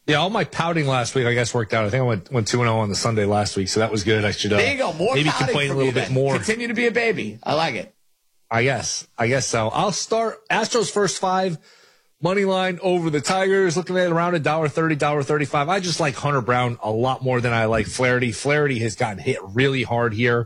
Yeah, all my pouting last week, I guess, worked out. I think I went 2-0 on the Sunday last week, so that was good. I should there you go. More maybe complain a little bit more. Continue to be a baby. I like it. I guess so. I'll start Astros first 5, money line over the Tigers, looking at around $1.30, $1.35. I just like Hunter Brown a lot more than I like Flaherty. Flaherty has gotten hit really hard here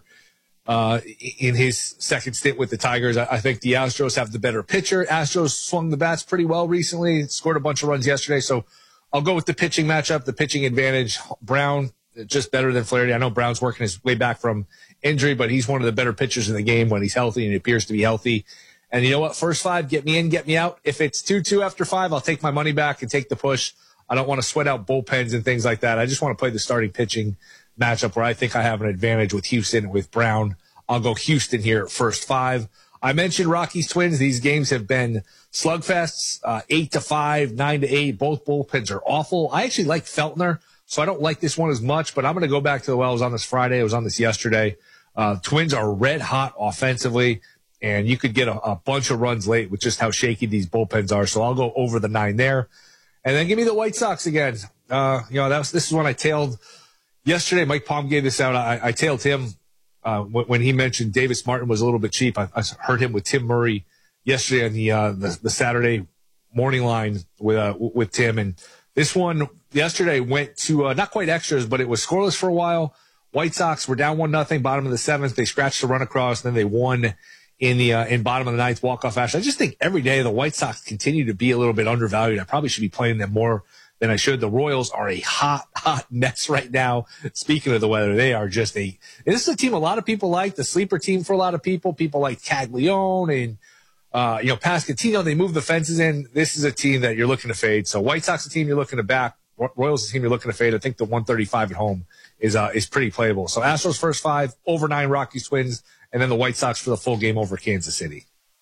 in his second stint with the Tigers. I think the Astros have the better pitcher. Astros swung the bats pretty well recently, scored a bunch of runs yesterday, so I'll go with the pitching matchup, the pitching advantage. Brown, just better than Flaherty. I know Brown's working his way back from injury, but he's one of the better pitchers in the game when he's healthy, and he appears to be healthy. And you know what? First 5, get me in, get me out. If it's 2-2 after 5, I'll take my money back and take the push. I don't want to sweat out bullpens and things like that. I just want to play the starting pitching matchup where I think I have an advantage with Houston and with Brown. I'll go Houston here at first 5. I mentioned Rockies Twins. These games have been slugfests, 8-5, 9-8. Both bullpens are awful. I actually like Feltner, so I don't like this one as much, but I'm going to go back to the well. I was on this Friday. I was on this yesterday. Twins are red hot offensively, and you could get a bunch of runs late with just how shaky these bullpens are. So I'll go over the 9 there. And then give me the White Sox again. This is one I tailed yesterday. Mike Palm gave this out. I tailed him. When he mentioned Davis Martin was a little bit cheap. I heard him with Tim Murray yesterday on the Saturday morning line with Tim. And this one yesterday went to not quite extras, but it was scoreless for a while. White Sox were down 1-0, bottom of the 7th. They scratched the run across, and then they won in bottom of the 9th walk-off action. I just think every day the White Sox continue to be a little bit undervalued. I probably should be playing them more than I should. The Royals are a hot mess right now. Speaking of the weather, they are just this is a team a lot of people like, the sleeper team for a lot of people. People like Caglione and, Pasquantino. They move the fences in. This is a team that you're looking to fade. So White Sox, a team you're looking to back. Royals, a team you're looking to fade. I think the 135 at home is pretty playable. So Astros first 5, over 9 Rockies Twins, and then the White Sox for the full game over Kansas City.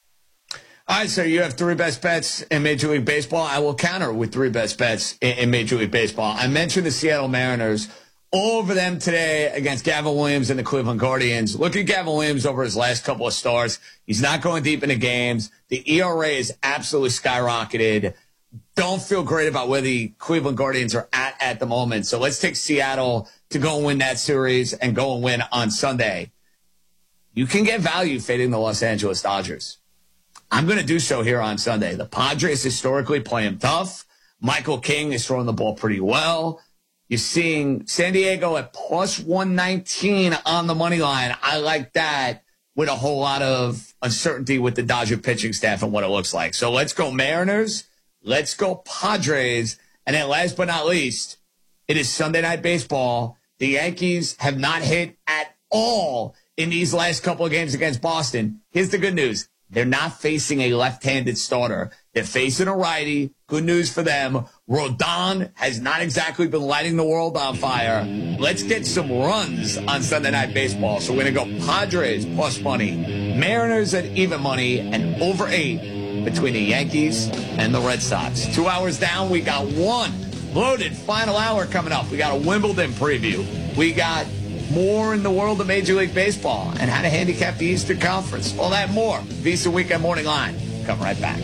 All right, so you have 3 best bets in Major League Baseball. I will counter with 3 best bets in Major League Baseball. I mentioned the Seattle Mariners. All over them today against Gavin Williams and the Cleveland Guardians. Look at Gavin Williams over his last couple of starts. He's not going deep into games. The ERA is absolutely skyrocketed. Don't feel great about where the Cleveland Guardians are at the moment. So let's take Seattle to go and win that series and go and win on Sunday. You can get value fading the Los Angeles Dodgers. I'm going to do so here on Sunday. The Padres historically play him tough. Michael King is throwing the ball pretty well. You're seeing San Diego at plus 119 on the money line. I like that with a whole lot of uncertainty with the Dodger pitching staff and what it looks like. So let's go Mariners. Let's go Padres. And then last but not least, it is Sunday Night Baseball. The Yankees have not hit at all in these last couple of games against Boston. Here's the good news. They're not facing a left-handed starter. They're facing a righty. Good news for them. Rodon has not exactly been lighting the world on fire. Let's get some runs on Sunday Night Baseball. So we're going to go Padres plus money, Mariners at even money, and over 8 between the Yankees and the Red Sox. 2 hours down, we got one loaded final hour coming up. We got a Wimbledon preview. We got more in the world of Major League Baseball and how to handicap the Eastern Conference. All that more. Visa Weekend Morning Line. Come right back.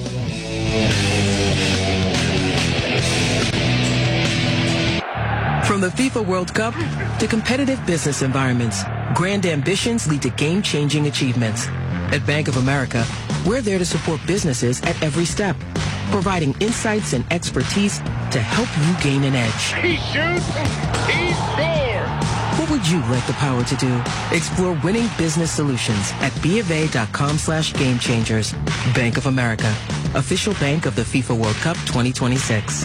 From the FIFA World Cup to competitive business environments, grand ambitions lead to game-changing achievements. At Bank of America, we're there to support businesses at every step, providing insights and expertise to help you gain an edge. He shoots, he scores! What would you like the power to do? Explore winning business solutions at BofA.com/gamechangers. Bank of America, official bank of the FIFA World Cup 2026.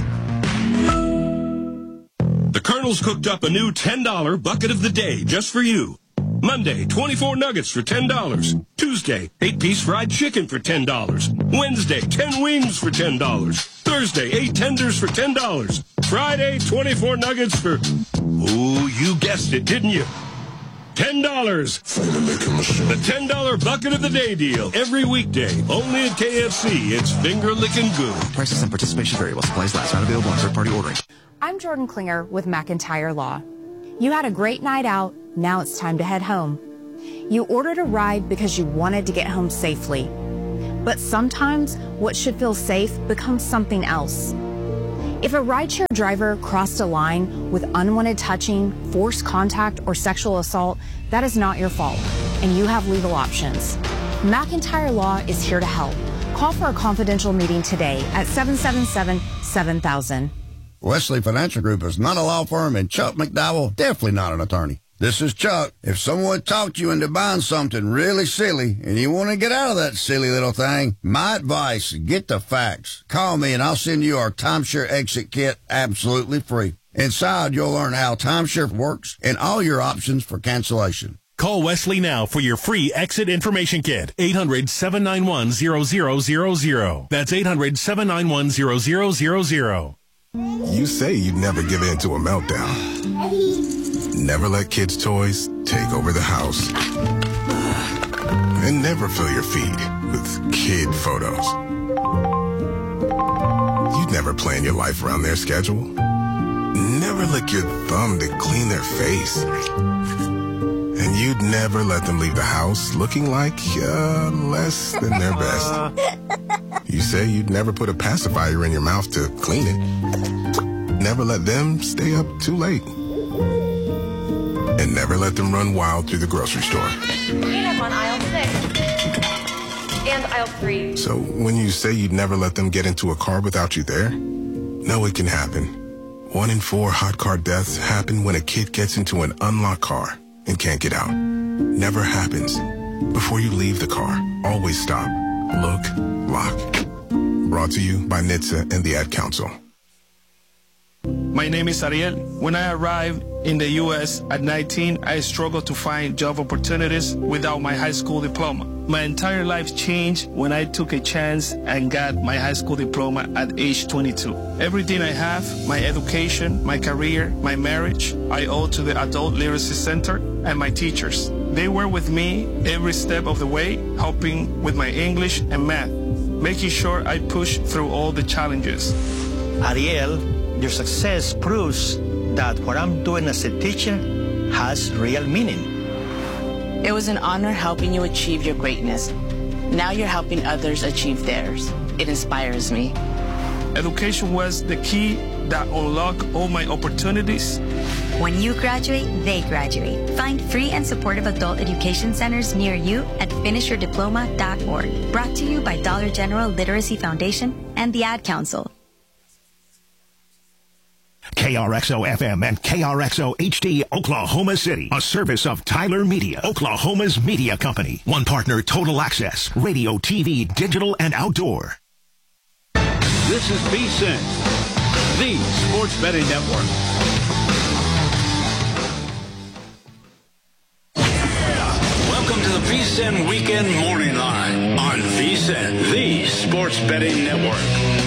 The Colonel's cooked up a new $10 bucket of the day just for you. Monday, 24 nuggets for $10. Tuesday, 8-piece fried chicken for $10. Wednesday, 10 wings for $10. Thursday, 8 tenders for $10. Friday, 24 nuggets for, ooh, you guessed it, didn't you? $10. The $10 bucket of the day deal. Every weekday, only at KFC. It's finger licking good. Prices and participation vary while supplies last. Not available on third-party ordering. I'm Jordan Klinger with McIntyre Law. You had a great night out. Now it's time to head home. You ordered a ride because you wanted to get home safely. But sometimes what should feel safe becomes something else. If a rideshare driver crossed a line with unwanted touching, forced contact, or sexual assault, that is not your fault, and you have legal options. McIntyre Law is here to help. Call for a confidential meeting today at 777-7000. Wesley Financial Group is not a law firm, and Chuck McDowell definitely not an attorney. This is Chuck. If someone talked you into buying something really silly and you want to get out of that silly little thing, my advice, get the facts. Call me and I'll send you our timeshare exit kit absolutely free. Inside, you'll learn how timeshare works and all your options for cancellation. Call Wesley now for your free exit information kit. 800-791-0000. That's 800-791-0000. You say you'd never give in to a meltdown. Never let kids' toys take over the house. And never fill your feed with kid photos. You'd never plan your life around their schedule. Never lick your thumb to clean their face. And you'd never let them leave the house looking like less than their best. You say you'd never put a pacifier in your mouth to clean it. Never let them stay up too late. And never let them run wild through the grocery store. We have on aisle 6 and aisle 3. So when you say you'd never let them get into a car without you there, no, it can happen. 1 in 4 hot car deaths happen when a kid gets into an unlocked car and can't get out. Never happens. Before you leave the car, always stop, look, lock. Brought to you by NHTSA and the Ad Council. My name is Ariel. When I arrived in the U.S. at 19, I struggled to find job opportunities without my high school diploma. My entire life changed when I took a chance and got my high school diploma at age 22. Everything I have, my education, my career, my marriage, I owe to the Adult Literacy Center and my teachers. They were with me every step of the way, helping with my English and math, making sure I push through all the challenges. Ariel, your success proves that what I'm doing as a teacher has real meaning. It was an honor helping you achieve your greatness. Now you're helping others achieve theirs. It inspires me. Education was the key that unlocked all my opportunities. When you graduate, they graduate. Find free and supportive adult education centers near you at finishyourdiploma.org. Brought to you by Dollar General Literacy Foundation and the Ad Council. KRXO-FM and KRXO-HD, Oklahoma City. A service of Tyler Media, Oklahoma's media company. One partner, Total Access, radio, TV, digital, and outdoor. This is VSiN, the Sports Betting Network. Welcome to the VSiN Weekend Morning Line on VSiN, the Sports Betting Network.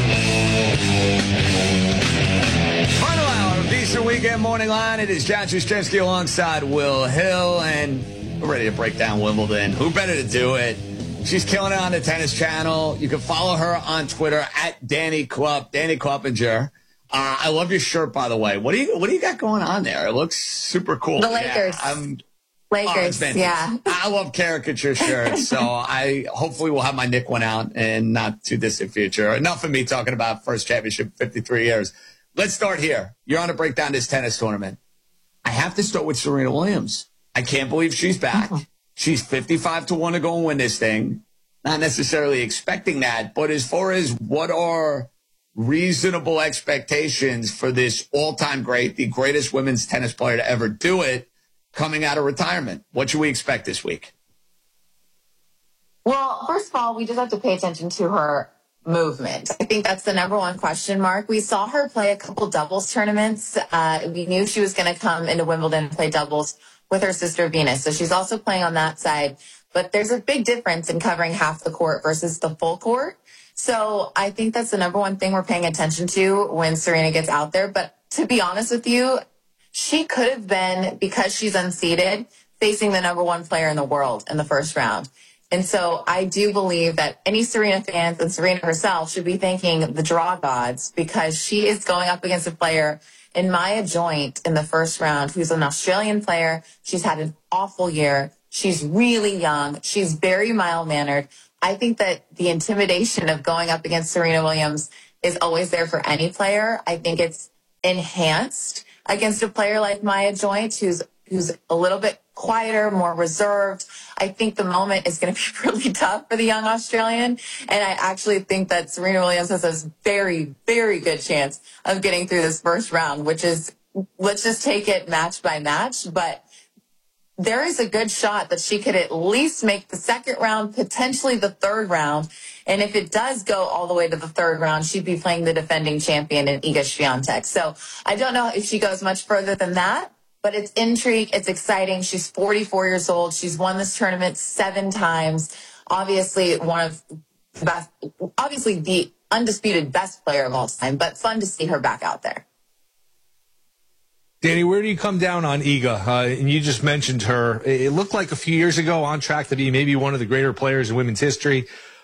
Final hour of VSiN Weekend Morning Line. It is John Jastremski alongside Will Hill, and we're ready to break down Wimbledon. Who better to do it? She's killing it on the Tennis Channel. You can follow her on Twitter at Danny Klupp, Danny Kluppinger. I love your shirt, by the way. What do you got going on there? It looks super cool. The Lakers. Lakers, yeah. I love caricature shirts, so I hopefully will have my Nick one out in not too distant future. Enough of me talking about first championship, 53 years. Let's start here. You're on to break down this tennis tournament. I have to start with Serena Williams. I can't believe she's back. She's 55-1 to go and win this thing. Not necessarily expecting that, but as far as what are reasonable expectations for this all-time great, the greatest women's tennis player to ever do it, coming out of retirement, what should we expect this week? Well, first of all, we just have to pay attention to her movement. I think that's the number one question mark. We saw her play a couple doubles tournaments. We knew she was going to come into Wimbledon and play doubles with her sister Venus. So she's also playing on that side. But there's a big difference in covering half the court versus the full court. So I think that's the number one thing we're paying attention to when Serena gets out there. But to be honest with you, she could have been, because she's unseeded, facing the number one player in the world in the first round. And so I do believe that any Serena fans and Serena herself should be thanking the draw gods, because she is going up against a player in Maya Joint in the first round, who's an Australian player. She's had an awful year. She's really young. She's very mild-mannered. I think that the intimidation of going up against Serena Williams is always there for any player. I think it's enhanced against a player like Maya Joint, who's a little bit quieter, more reserved. I think the moment is going to be really tough for the young Australian. And I actually think that Serena Williams has a very, very good chance of getting through this first round, which is, let's just take it match by match. But there is a good shot that she could at least make the second round, potentially the third round. And if it does go all the way to the third round, she'd be playing the defending champion in Iga Swiatek. So I don't know if she goes much further than that, but it's intrigue. It's exciting. She's 44 years old. She's won this tournament 7 times. Obviously, obviously the undisputed best player of all time, but fun to see her back out there. Danny, where do you come down on Iga? And you just mentioned her. It looked like a few years ago on track to be maybe one of the greater players in women's history.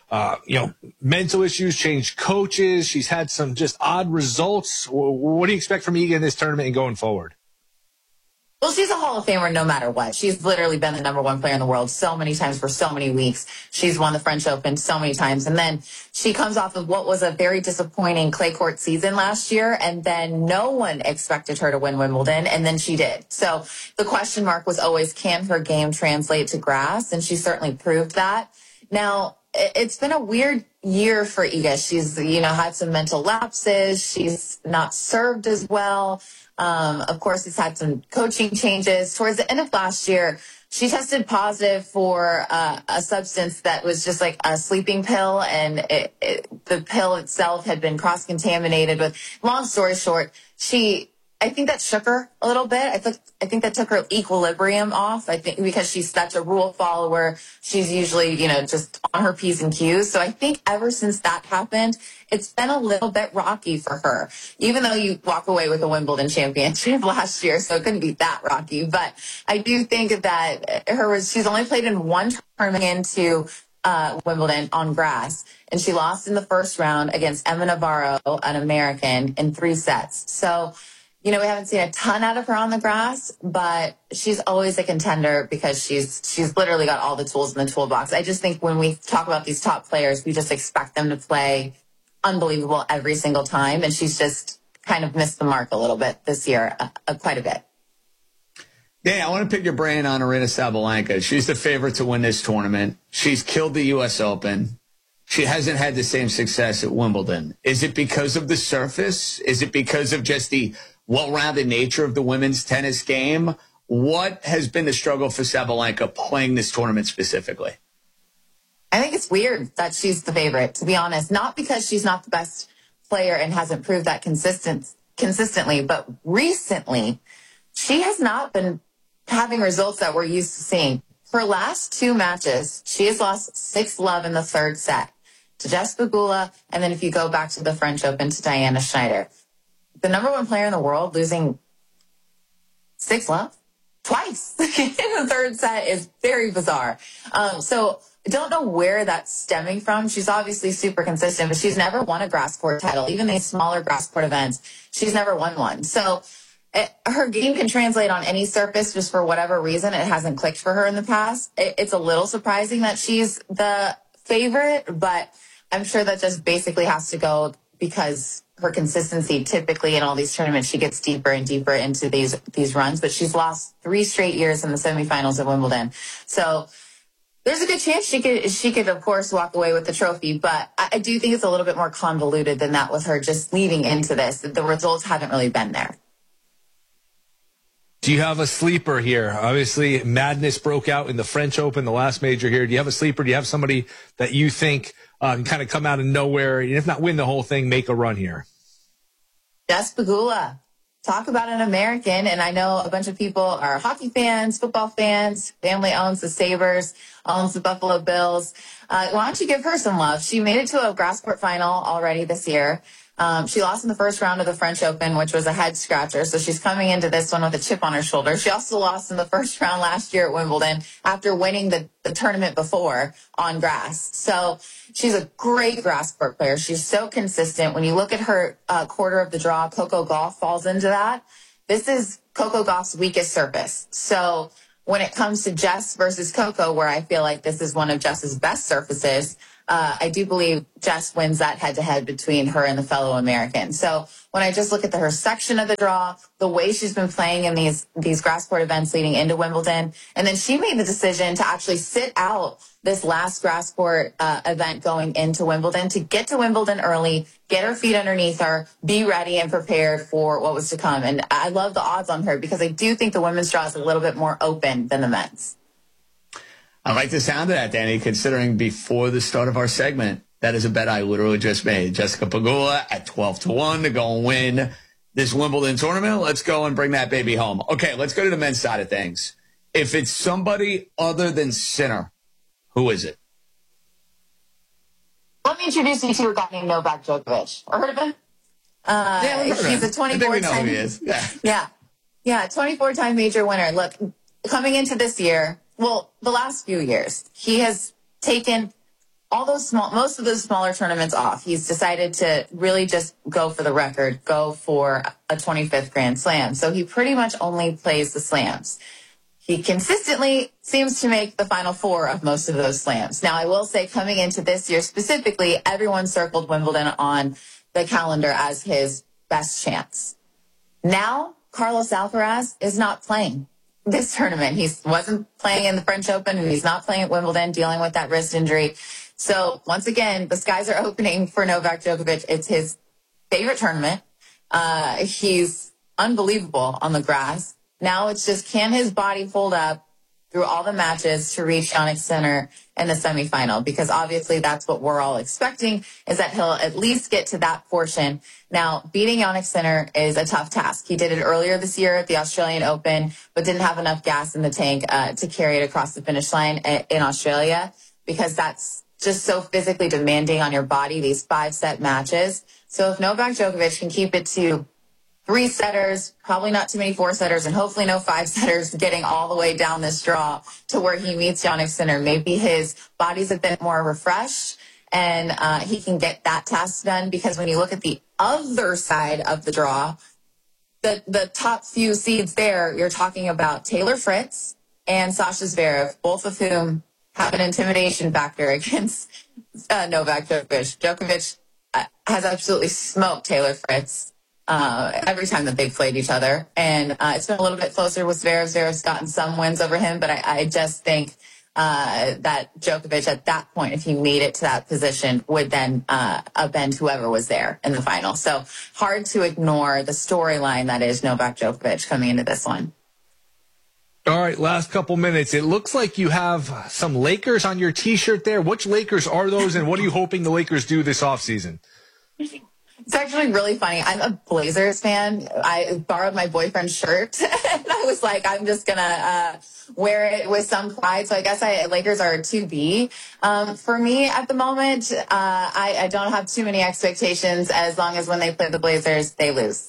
Mental issues, changed coaches. She's had some just odd results. What do you expect from Iga in this tournament and going forward? Well, she's a Hall of Famer no matter what. She's literally been the number 1 player in the world so many times for so many weeks. She's won the French Open so many times. And then she comes off of what was a very disappointing clay court season last year. And then no one expected her to win Wimbledon. And then she did. So the question mark was always, can her game translate to grass? And she certainly proved that. Now, it's been a weird year for Iga. She's, had some mental lapses. She's not served as well. Of course, it's had some coaching changes. Towards the end of last year, she tested positive for a substance that was just like a sleeping pill, and the pill itself had been cross-contaminated with, long story short, I think that shook her a little bit. I think that took her equilibrium off. I think because she's such a rule follower, she's usually, just on her P's and Q's. So I think ever since that happened, it's been a little bit rocky for her, even though you walk away with a Wimbledon championship last year. So it couldn't be that rocky. But I do think that she's only played in 1 tournament into Wimbledon on grass, and she lost in the first round against Emma Navarro, an American, in 3 sets. So, we haven't seen a ton out of her on the grass, but she's always a contender because she's literally got all the tools in the toolbox. I just think when we talk about these top players, we just expect them to play unbelievable every single time, and she's just kind of missed the mark a little bit this year, quite a bit. Yeah, I want to pick your brain on Aryna Sabalenka. She's the favorite to win this tournament. She's killed the U.S. Open. She hasn't had the same success at Wimbledon. Is it because of the surface? Is it because of just the well-rounded nature of the women's tennis game? What has been the struggle for Sabalenka playing this tournament specifically? I think it's weird that she's the favorite, to be honest. Not because she's not the best player and hasn't proved that consistently, but recently she has not been having results that we're used to seeing. Her last 2 matches, she has lost 6-love in the 3rd set to Jess Pegula, and then if you go back to the French Open, to Diana Schneider. The number 1 player in the world losing 6-love twice in the 3rd set is very bizarre. So I don't know where that's stemming from. She's obviously super consistent, but she's never won a grass court title. Even these smaller grass court events, she's never won one. So her game can translate on any surface, just for whatever reason. It hasn't clicked for her in the past. It's a little surprising that she's the favorite, but I'm sure that just basically has to go because her consistency typically in all these tournaments, she gets deeper and deeper into these runs, but she's lost 3 straight years in the semifinals of Wimbledon. So there's a good chance she could of course walk away with the trophy, but I do think it's a little bit more convoluted than that with her just leading into this. The results haven't really been there. Do you have a sleeper here? Obviously, madness broke out in the French Open, the last major here. Do you have a sleeper? Do you have somebody that you think can kind of come out of nowhere, and if not win the whole thing, make a run here? Jess Pegula. Talk about an American, and I know a bunch of people are hockey fans, football fans. Family owns the Sabres, owns the Buffalo Bills. Why don't you give her some love? She made it to a grass court final already this year. She lost in the first round of the French Open, which was a head scratcher. So she's coming into this one with a chip on her shoulder. She also lost in the first round last year at Wimbledon after winning the tournament before on grass. So she's a great grass court player. She's so consistent. When you look at her quarter of the draw, Coco Gauff falls into that. This is Coco Gauff's weakest surface. So when it comes to Jess versus Coco, where I feel like this is one of Jess's best surfaces, I do believe Jess wins that head-to-head between her and the fellow American. So when I just look at her section of the draw, the way she's been playing in these grass court events leading into Wimbledon, and then she made the decision to actually sit out this last grass court event going into Wimbledon to get to Wimbledon early, get her feet underneath her, be ready and prepared for what was to come. And I love the odds on her because I do think the women's draw is a little bit more open than the men's. I like the sound of that, Danny, considering before the start of our segment, that is a bet I literally just made. Jessica Pegula at 12-1 to go and win this Wimbledon tournament. Let's go and bring that baby home. Okay, let's go to the men's side of things. If it's somebody other than Sinner, who is it? Let me introduce you to a guy named Novak Djokovic. Heard of him? Yeah, he's a 24-time. Yeah, 24-time major winner. Look, coming into this year, well, the last few years, he has taken most of those smaller tournaments off. He's decided to really just go for the record, go for a 25th Grand Slam. So he pretty much only plays the slams. He consistently seems to make the final four of most of those slams. Now, I will say coming into this year specifically, everyone circled Wimbledon on the calendar as his best chance. Now, Carlos Alcaraz is not playing this tournament. He wasn't playing in the French Open, and he's not playing at Wimbledon, dealing with that wrist injury. So once again, the skies are opening for Novak Djokovic. It's his favorite tournament. He's unbelievable on the grass. Now it's just, can his body hold up through all the matches to reach Jannik Sinner in the semifinal? Because obviously that's what we're all expecting, is that he'll at least get to that portion. Now, beating Jannik Sinner is a tough task. He did it earlier this year at the Australian Open, but didn't have enough gas in the tank to carry it across the finish line in Australia, because that's just so physically demanding on your body, these 5-set matches. So if Novak Djokovic can keep it to 3 setters, probably not too many 4 setters, and hopefully no 5 setters getting all the way down this draw to where he meets Jannik Sinner, maybe his body's a bit more refreshed and he can get that task done. Because when you look at the other side of the draw, the top few seeds there, you're talking about Taylor Fritz and Sasha Zverev, both of whom have an intimidation factor against Novak Djokovic. Djokovic has absolutely smoked Taylor Fritz every time that they've played each other. And it's been a little bit closer with Zverev. Zverev's gotten some wins over him, but I just think that Djokovic at that point, if he made it to that position, would then upend whoever was there in the final. So hard to ignore the storyline that is Novak Djokovic coming into this one. All right, last couple minutes. It looks like you have some Lakers on your T-shirt there. Which Lakers are those, and what are you hoping the Lakers do this offseason? It's actually really funny. I'm a Blazers fan. I borrowed my boyfriend's shirt, and I was like, I'm just going to wear it with some pride. So I guess Lakers are 2B. For me at the moment, I don't have too many expectations, as long as when they play the Blazers, they lose.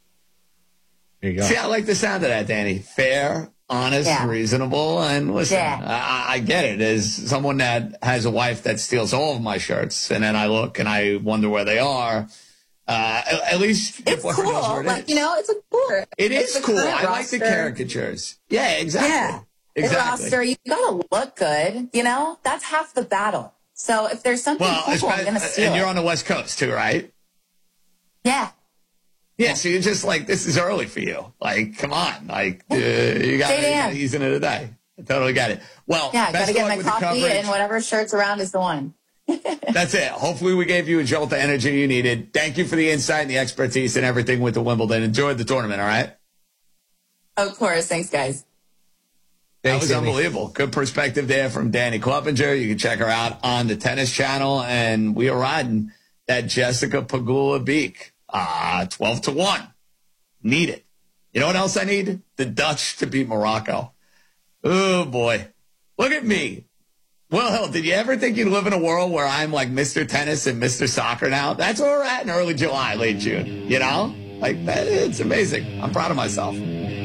There you go. See, I like the sound of that, Danny. Fair, honest, reasonable, and listen, I get it. As someone that has a wife that steals all of my shirts, and then I look and I wonder where they are, at least it's cool. Like, you know, it's a cool. It is cool. I like the caricatures. Yeah, exactly. Yeah. Exactly. Roster, you gotta look good. You know, that's half the battle. So if there's something cool, I'm gonna steal. And you're on the West Coast too, right? Yeah. Yeah, so you're just like, this is early for you. Like, come on. Like, you got to ease into the day. I totally got it. Well, yeah, got to get my coffee, and whatever shirt's around is the one. That's it. Hopefully we gave you a jolt of energy you needed. Thank you for the insight and the expertise and everything with the Wimbledon. Enjoy the tournament, all right? Of course. Thanks, guys. That was unbelievable. Good perspective there from Danny Clevenger. You can check her out on the Tennis Channel. And we are riding that Jessica Pegula Beek. 12-1. Need it. You know what else I need? The Dutch to beat Morocco. Oh, boy. Look at me. Well, did you ever think you'd live in a world where I'm like Mr. Tennis and Mr. Soccer now? That's where we're at in early July, late June. You know? Like, that, it's amazing. I'm proud of myself.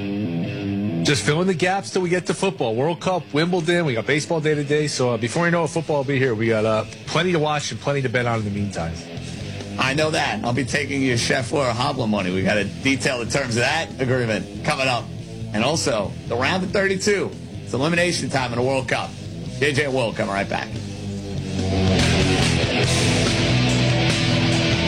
Just filling the gaps till we get to football. World Cup, Wimbledon. We got baseball day today. So before you know it, football will be here. We got plenty to watch and plenty to bet on in the meantime. I know that. I'll be taking your Scheffler Hovland money. We got to detail the terms of that agreement coming up. And also, the round of 32. It's elimination time in the World Cup. JJ and Will coming right back.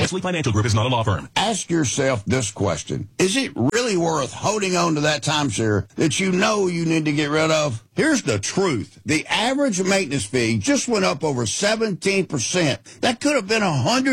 Wesley Financial Group is not a law firm. Ask yourself this question. Is it really worth holding on to that timeshare that you know you need to get rid of? Here's the truth. The average maintenance fee just went up over 17%. That could have been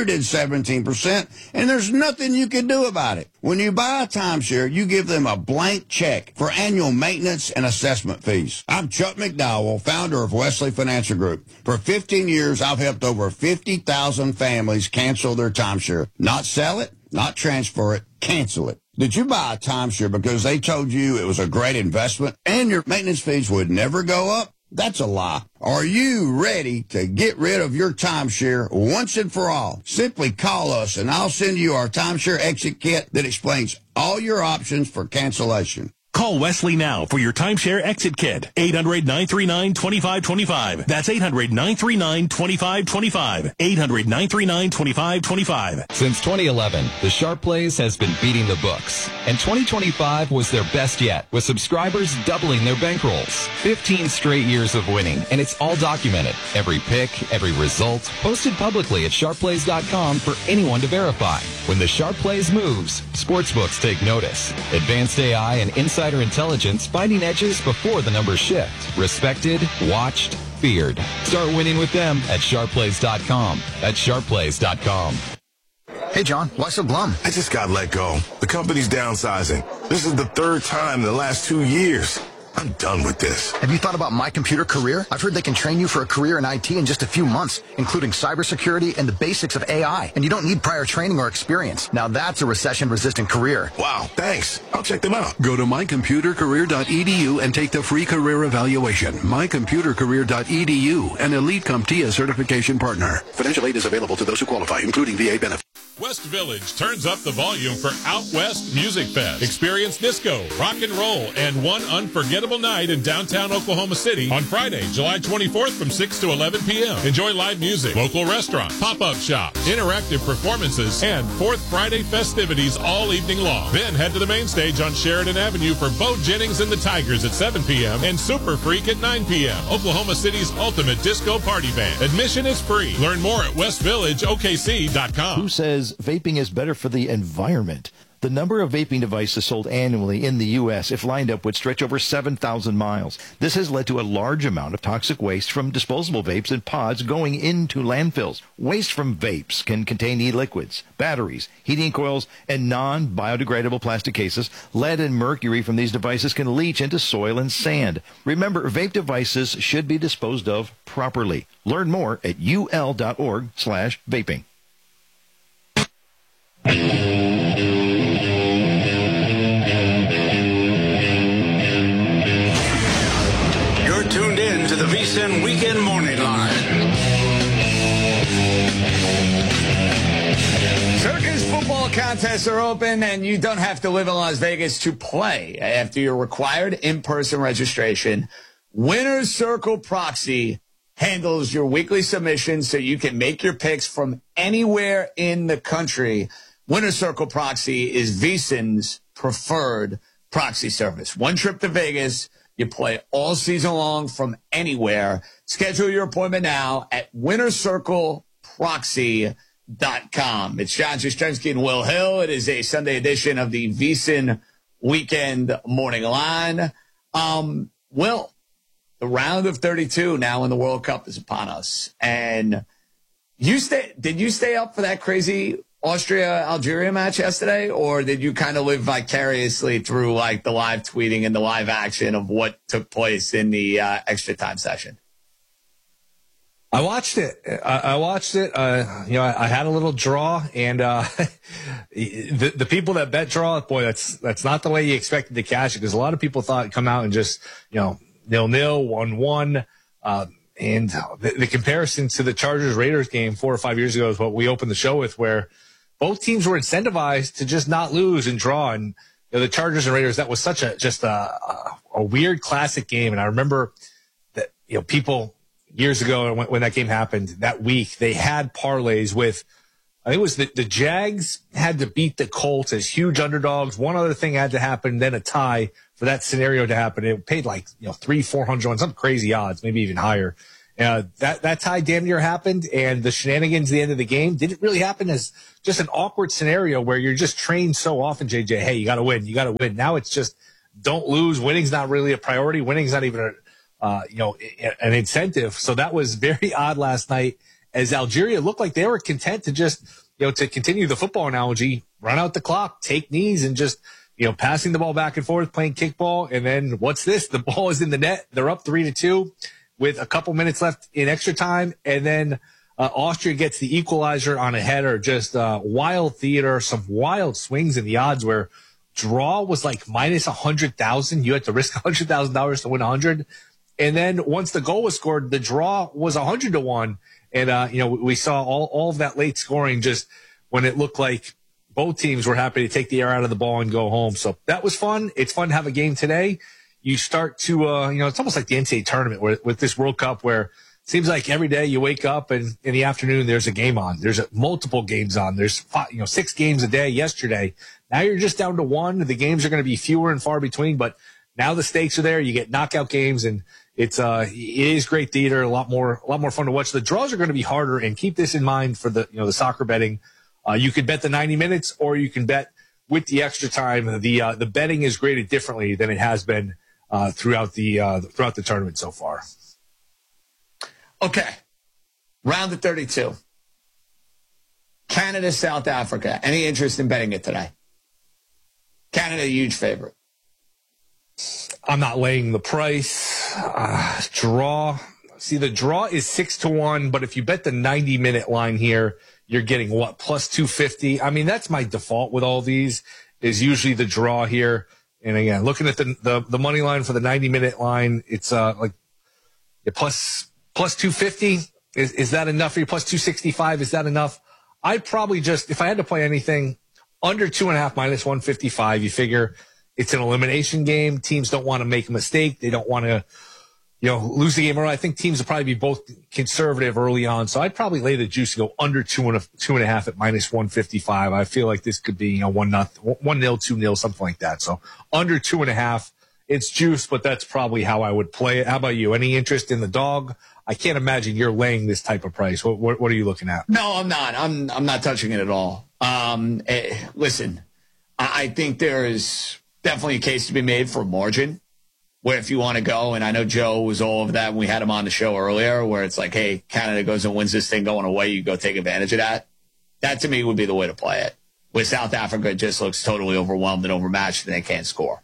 117%, and there's nothing you can do about it. When you buy a timeshare, you give them a blank check for annual maintenance and assessment fees. I'm Chuck McDowell, founder of Wesley Financial Group. For 15 years, I've helped over 50,000 families cancel their timeshare. Not sell it, not transfer it, cancel it. Did you buy a timeshare because they told you it was a great investment and your maintenance fees would never go up? That's a lie. Are you ready to get rid of your timeshare once and for all? Simply call us and I'll send you our timeshare exit kit that explains all your options for cancellation. Call Wesley now for your timeshare exit kit. 800-939-2525. That's 800-939-2525. 800-939-2525. Since 2011, the Sharp Plays has been beating the books. And 2025 was their best yet, with subscribers doubling their bankrolls. 15 straight years of winning, and it's all documented. Every pick, every result, posted publicly at sharpplays.com for anyone to verify. When the Sharp Plays moves, sportsbooks take notice. Advanced AI and insider intelligence finding edges before the numbers shift. Respected, watched, feared. Start winning with them at sharpplays.com. At sharpplays.com. Hey, John, why so glum? I just got let go. The company's downsizing. This is the third time in the last 2 years. I'm done with this. Have you thought about My Computer Career? I've heard they can train you for a career in IT in just a few months, including cybersecurity and the basics of AI. And you don't need prior training or experience. Now that's a recession-resistant career. Wow, thanks. I'll check them out. Go to mycomputercareer.edu and take the free career evaluation. mycomputercareer.edu, an Elite CompTIA certification partner. Financial aid is available to those who qualify, including VA benefits. West Village turns up the volume for Out West Music Fest. Experience disco, rock and roll, and one unforgettable night in downtown Oklahoma City on Friday, July 24th from 6 to 11 p.m. Enjoy live music, local restaurant, pop-up shops, interactive performances, and Fourth Friday festivities all evening long. Then head to the main stage on Sheridan Avenue for Bo Jennings and the Tigers at 7 p.m. and Super Freak at 9 p.m. Oklahoma City's ultimate disco party band. Admission is free. Learn more at westvillageokc.com. Who says vaping is better for the environment? The number of vaping devices sold annually in the U.S., if lined up, would stretch over 7,000 miles. This has led to a large amount of toxic waste from disposable vapes and pods going into landfills. Waste from vapes can contain e-liquids, batteries, heating coils, and non-biodegradable plastic cases. Lead and mercury from these devices can leach into soil and sand. Remember, vape devices should be disposed of properly. Learn more at ul.org/vaping. You're tuned in to the VSiN Weekend Morning Line. Circus football contests are open, and you don't have to live in Las Vegas to play. After your required in-person registration, Winner's Circle Proxy handles your weekly submissions so you can make your picks from anywhere in the country. Winner's Circle Proxy is VSiN's preferred proxy service. One trip to Vegas, you play all season long from anywhere. Schedule your appointment now at winnercircleproxy.com. It's John Jastrzemski and Will Hill. It is a Sunday edition of the VSiN Weekend Morning Line. Will, the round of 32 now in the World Cup is upon us. And did you stay up for that crazy Austria-Algeria match yesterday, or did you kind of live vicariously through like the live tweeting and the live action of what took place in the extra time session? I watched it. I watched it. I had a little draw, and the people that bet draw, boy, that's not the way you expected to cash it, because a lot of people thought it'd come out and just 0-0, 1-1. And the comparison to the Chargers-Raiders game 4 or 5 years ago is what we opened the show with, where both teams were incentivized to just not lose and draw. And the Chargers and Raiders, that was such a weird classic game. And I remember that people years ago when that game happened that week, they had parlays with, I think it was the Jags had to beat the Colts as huge underdogs. One other thing had to happen, then a tie for that scenario to happen. It paid like $300-400 on some crazy odds, maybe even higher. That tie damn near happened, and the shenanigans at the end of the game didn't really happen as just an awkward scenario where you're just trained so often, JJ, hey, you got to win. You got to win. Now it's just don't lose. Winning's not really a priority. Winning's not even an incentive. So that was very odd last night as Algeria looked like they were content to just, to continue the football analogy, run out the clock, take knees, and just, passing the ball back and forth, playing kickball. And then what's this? The ball is in the net. They're up 3-2 with a couple minutes left in extra time. And then Austria gets the equalizer on a header. Just wild theater, some wild swings in the odds where draw was like minus 100,000. You had to risk $100,000 to win 100. And then once the goal was scored, the draw was 100-1. And, we saw all of that late scoring just when it looked like both teams were happy to take the air out of the ball and go home. So that was fun. It's fun to have a game today. You start to, it's almost like the NCAA tournament with this World Cup where it seems like every day you wake up and in the afternoon there's a game on. There's multiple games on. There's 6 games a day yesterday. Now you're just down to 1. The games are going to be fewer and far between, but now the stakes are there. You get knockout games, and it is great theater, a lot more fun to watch. The draws are going to be harder, and keep this in mind for the soccer betting. You could bet the 90 minutes, or you can bet with the extra time. The betting is graded differently than it has been throughout the tournament so far. Okay, round of 32. Canada, South Africa. Any interest in betting it today? Canada, a huge favorite. I'm not laying the price. Draw. See, the draw is 6-1, but if you bet the 90-minute line here, you're getting what, plus 250? I mean, that's my default with all these, is usually the draw here. And again, looking at the money line for the 90-minute line, it's plus 250. Is that enough for you? Plus 265, is that enough? I'd probably just, if I had to play anything, under 2.5 minus 155, you figure it's an elimination game. Teams don't want to make a mistake. They don't want to, lose the game early. I think teams will probably be both conservative early on. So I'd probably lay the juice to go under 2.5 at minus 155. I feel like this could be, 1-0, 2-0, something like that. So under 2.5, it's juice, but that's probably how I would play it. How about you? Any interest in the dog? I can't imagine you're laying this type of price. What are you looking at? No, I'm not. I'm not touching it at all. Listen, I think there is definitely a case to be made for a margin where if you want to go, and I know Joe was all over that when we had him on the show earlier, where it's like, hey, Canada goes and wins this thing going away, you go take advantage of that. That to me would be the way to play it. With South Africa, it just looks totally overwhelmed and overmatched, and they can't score.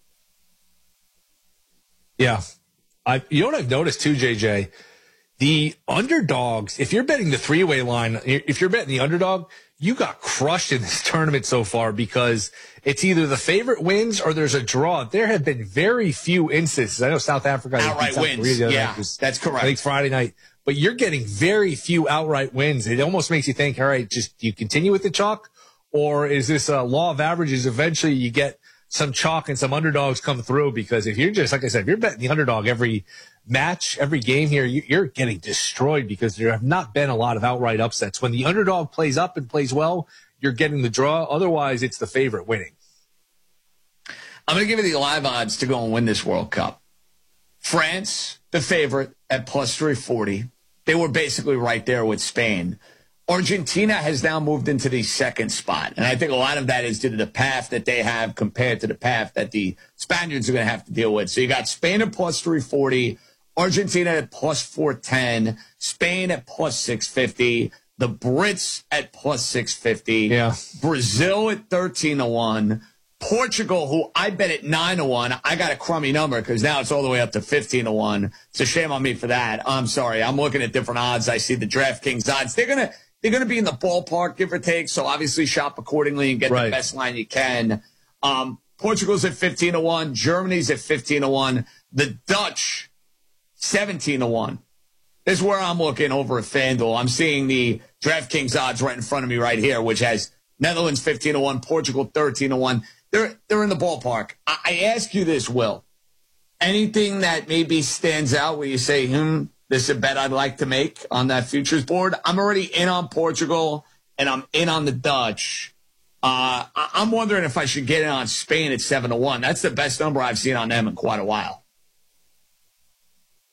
Yeah. You know what I've noticed too, JJ? The underdogs, if you're betting the 3-way line, if you're betting the underdog, you got crushed in this tournament so far because it's either the favorite wins or there's a draw. There have been very few instances. I know South Africa outright wins. Yeah, that's correct. I think Friday night. But you're getting very few outright wins. It almost makes you think, all right, just do you continue with the chalk? Or is this a law of averages? Eventually you get some chalk and some underdogs come through, because if you're just, like I said, if you're betting the underdog every match, every game here, you're getting destroyed because there have not been a lot of outright upsets. When the underdog plays up and plays well, you're getting the draw. Otherwise, it's the favorite winning. I'm going to give you the live odds to go and win this World Cup. France, the favorite, at plus 340. They were basically right there with Spain. Argentina has now moved into the second spot, and I think a lot of that is due to the path that they have compared to the path that the Spaniards are going to have to deal with. So you got Spain at plus 340, Argentina at plus 410, Spain at plus 650, the Brits at plus 650, Brazil at 13-1, Portugal, who I bet at 9-1. I got a crummy number because now it's all the way up to 15-1. It's a shame on me for that. I'm sorry. I'm looking at different odds. I see the DraftKings odds. They're going to be in the ballpark, give or take. So obviously shop accordingly and get the best line you can. Portugal's at 15-1. Germany's at 15-1. The Dutch, 17-1. This is where I'm looking over at FanDuel. I'm seeing the DraftKings odds right in front of me right here, which has Netherlands 15-1, Portugal 13-1. They're in the ballpark. I ask you this, Will. Anything that maybe stands out where you say, this is a bet I'd like to make on that futures board? I'm already in on Portugal, and I'm in on the Dutch. I'm wondering if I should get in on Spain at 7-1. That's the best number I've seen on them in quite a while.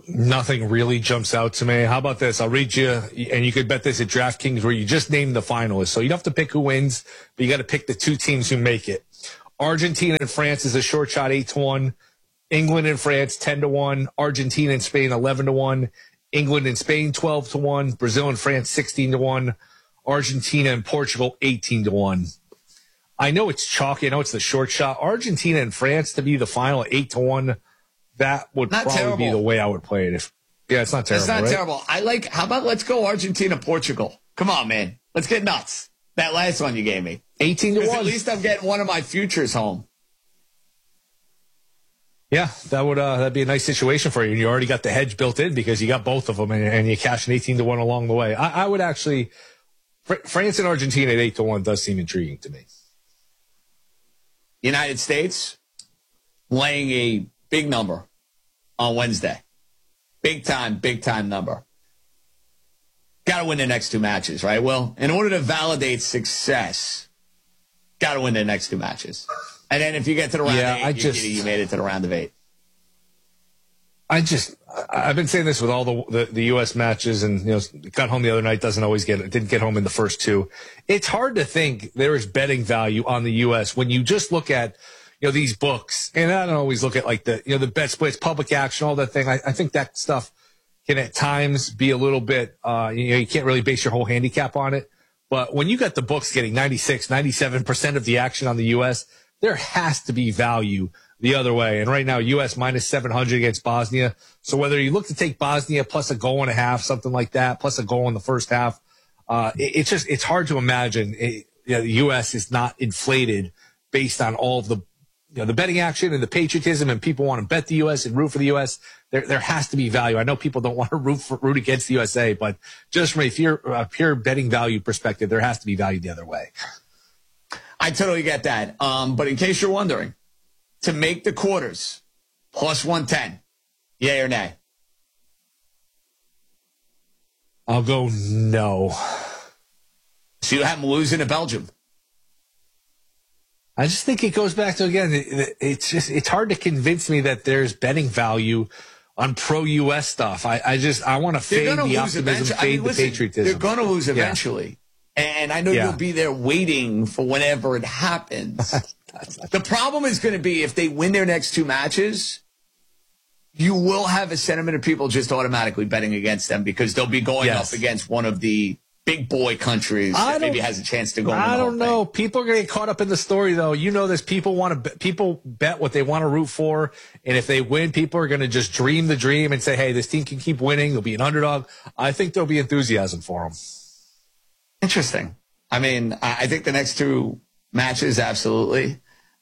Nothing really jumps out to me. How about this? I'll read you, and you could bet this at DraftKings where you just name the finalists. So you don't have to pick who wins, but you got to pick the 2 teams who make it. Argentina and France is a short shot 8-1. England and France 10-1. Argentina and Spain 11-1. England and Spain 12-1. Brazil and France 16-1. Argentina and Portugal 18-1. I know it's chalky. I know it's the short shot. Argentina and France to be the final at 8-1. That would Not probably terrible. be the way I would play it. It's not terrible. It's not right? terrible. How about let's go Argentina, Portugal? Come on, man. Let's get nuts. That last one you gave me. 18-1. At least I'm getting one of my futures home. Yeah, that'd be a nice situation for you. And you already got the hedge built in because you got both of them and you cash an 18-1 along the way. I would actually, France and Argentina at 8-1 does seem intriguing to me. United States laying a big number on Wednesday. Big time number. Got to win the next 2 matches, right, Will? In order to validate success, got to win the next 2 matches. And then if you get to the round of 8, you made it to the round of 8. I've been saying this with all the U.S. matches, and got home the other night, didn't get home in the first 2. It's hard to think there is betting value on the U.S. when you just look at these books, and I don't always look at like the bet splits, public action, all that thing. I think that stuff can at times be a little bit, you can't really base your whole handicap on it. But when you got the books getting 96, 97% of the action on the U.S., there has to be value the other way. And right now, U.S. minus 700 against Bosnia. So whether you look to take Bosnia plus a goal and a half, something like that, plus a goal in the first half, it's hard to imagine the U.S. is not inflated based on all of the betting action and the patriotism, and people want to bet the U.S. and root for the U.S. There has to be value. I know people don't want to root against the USA, but just from a pure betting value perspective, there has to be value the other way. I totally get that. But in case you're wondering, to make the quarters, plus 110, yay or nay? I'll go no. So you have them losing to Belgium. I just think it goes back to, again, it's hard to convince me that there's betting value on pro-U.S. stuff. I want to fade the optimism, fade the patriotism. They're going to lose eventually. Yeah. And I know you'll be there waiting for whenever it happens. The problem is going to be if they win their next 2 matches, you will have a sentiment of people just automatically betting against them because they'll be going up against one of the big boy countries that maybe has a chance to go. I don't know. People are going to get caught up in the story, though. You know this. People bet what they want to root for, and if they win, people are going to just dream the dream and say, "Hey, this team can keep winning. They'll be an underdog." I think there'll be enthusiasm for them. Interesting. I mean, I think the next 2 matches, absolutely.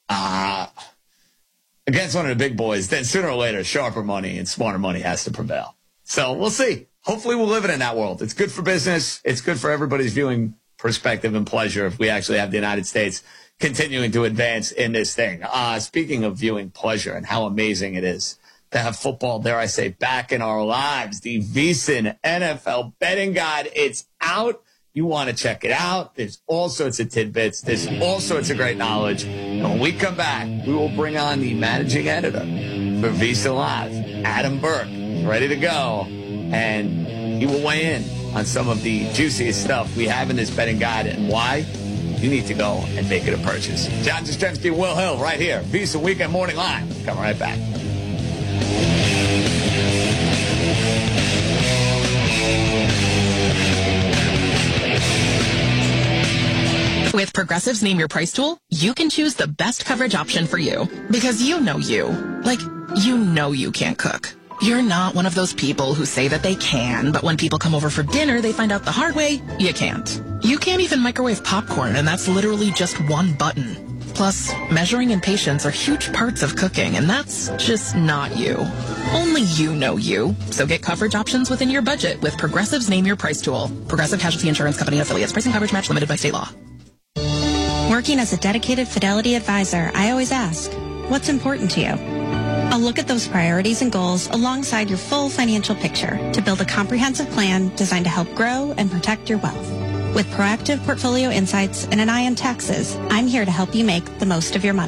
Against one of the big boys, then sooner or later, sharper money and smarter money has to prevail. So we'll see. Hopefully we'll live in that world. It's good for business. It's good for everybody's viewing perspective and pleasure if we actually have the United States continuing to advance in this thing. Speaking of viewing pleasure and how amazing it is to have football, dare I say, back in our lives, the VSiN NFL Betting Guide, it's out. You want to check it out. There's all sorts of tidbits. There's all sorts of great knowledge. And when we come back, we will bring on the managing editor for VSiN Live, Adam Burke, ready to go. And he will weigh in on some of the juiciest stuff we have in this betting guide and why you need to go and make it a purchase. John Jastrzemski, Will Hill, right here. VSiN Weekend Morning Live. Come right back. With Progressive's Name Your Price tool, you can choose the best coverage option for you. Because you know you. Like, you know you can't cook. You're not one of those people who say that they can, but when people come over for dinner, they find out the hard way, you can't. You can't even microwave popcorn, and that's literally just one button. Plus, measuring and patience are huge parts of cooking, and that's just not you. Only you know you. So get coverage options within your budget with Progressive's Name Your Price tool. Progressive Casualty Insurance Company affiliates. Pricing coverage match limited by state law. Working as a dedicated Fidelity advisor, I always ask, what's important to you? I'll look at those priorities and goals alongside your full financial picture to build a comprehensive plan designed to help grow and protect your wealth. With proactive portfolio insights and an eye on taxes, I'm here to help you make the most of your money.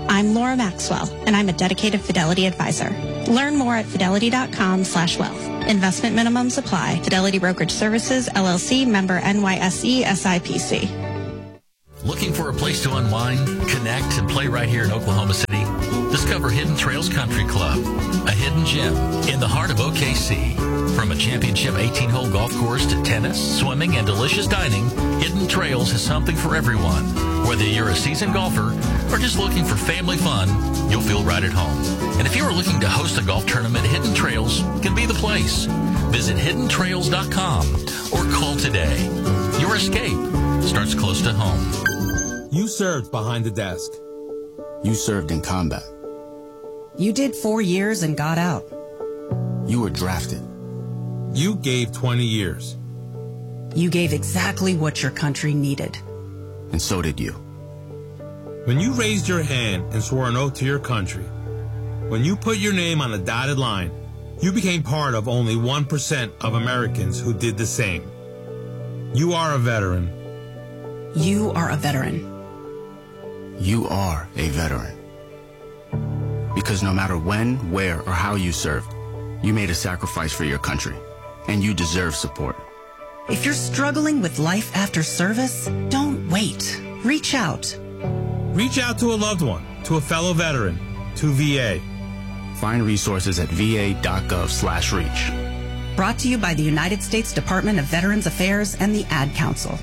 I'm Laura Maxwell, and I'm a dedicated Fidelity advisor. Learn more at fidelity.com/wealth. Investment minimums apply. Fidelity Brokerage Services, LLC, member NYSE, SIPC. Looking for a place to unwind, connect, and play right here in Oklahoma City? Discover Hidden Trails Country Club, a hidden gem in the heart of OKC. From a championship 18-hole golf course to tennis, swimming, and delicious dining, Hidden Trails has something for everyone. Whether you're a seasoned golfer or just looking for family fun, you'll feel right at home. And if you are looking to host a golf tournament, Hidden Trails can be the place. Visit hiddentrails.com or call today. Your escape starts close to home. You served behind the desk. You served in combat. You did 4 years and got out. You were drafted. You gave 20 years. You gave exactly what your country needed. And so did you. When you raised your hand and swore an oath to your country, when you put your name on a dotted line, you became part of only 1% of Americans who did the same. You are a veteran. You are a veteran. You are a veteran. Because no matter when, where, or how you served, you made a sacrifice for your country, and you deserve support. If you're struggling with life after service, don't wait. Reach out. Reach out to a loved one, to a fellow veteran, to VA. Find resources at va.gov/reach. Brought to you by the United States Department of Veterans Affairs and the Ad Council.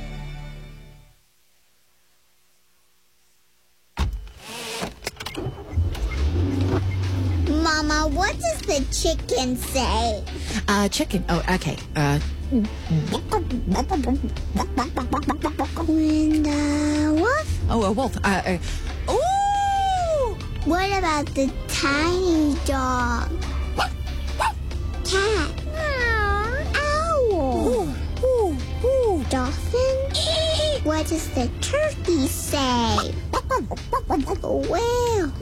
Mama, what does the chicken say? Chicken. Oh, okay. And wolf? Oh, a wolf. Ooh! What about the tiny dog? Cat? Owl? Dolphin? What does the turkey say? Whale?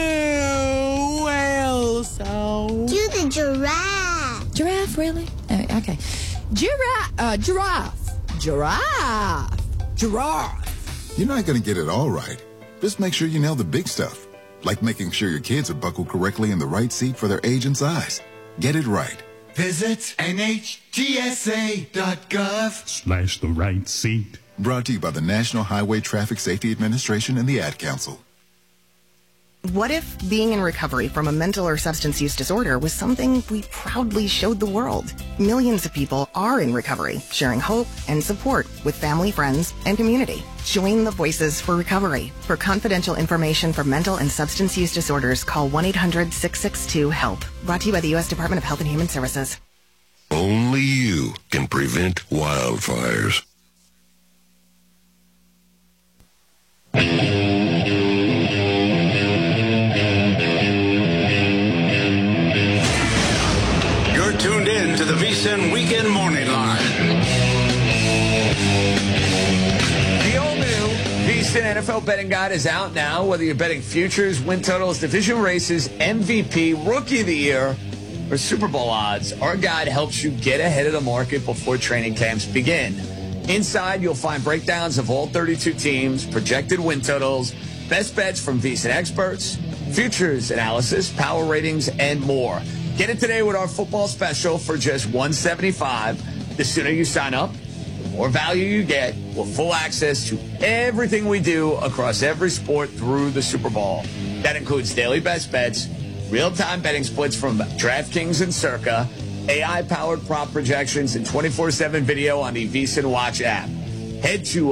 Whale sound. Do the giraffe. Giraffe, really? Okay. Giraffe. You're not going to get it all right. Just make sure you nail the big stuff, like making sure your kids are buckled correctly in the right seat for their age and size. Get it right. Visit NHTSA.gov/ the right seat. Brought to you by the National Highway Traffic Safety Administration and the Ad Council. What if being in recovery from a mental or substance use disorder was something we proudly showed the world? Millions of people are in recovery, sharing hope and support with family, friends, and community. Join the Voices for Recovery. For confidential information for mental and substance use disorders, call 1-800-662-HELP. Brought to you by the U.S. Department of Health and Human Services. Only you can prevent wildfires. You're tuned in to the VSiN Weekend Morning Line. The all-new VSiN NFL betting guide is out now. Whether you're betting futures, win totals, division races, MVP, Rookie of the Year, or Super Bowl odds, our guide helps you get ahead of the market before training camps begin. Inside, you'll find breakdowns of all 32 teams, projected win totals, best bets from VSiN experts, futures analysis, power ratings, and more. Get it today with our football special for just $175. The sooner you sign up, the more value you get with full access to everything we do across every sport through the Super Bowl. That includes daily best bets, real-time betting splits from DraftKings and Circa, AI-powered prop projections, and 24/7 video on the VSiN Watch app. Head to